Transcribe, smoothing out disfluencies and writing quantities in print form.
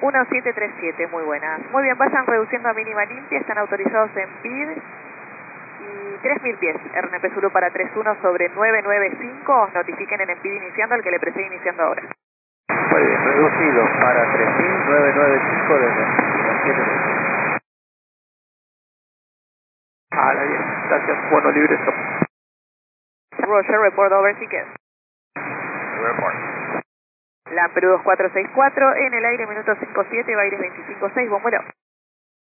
1737, muy buenas. Muy bien, vayan reduciendo a mínima limpia, están autorizados en PID y 3000 pies. RNP Zulu para 31 sobre 995, notifiquen en el PID iniciando al que le precede iniciando ahora. Muy bien, reducido para 3995 desde 17. A la 10, gracias, bueno, libre, stop. Roger, report over ticket. Report. Lamperu 2464, en el aire minuto 57, Baires 256, bombero.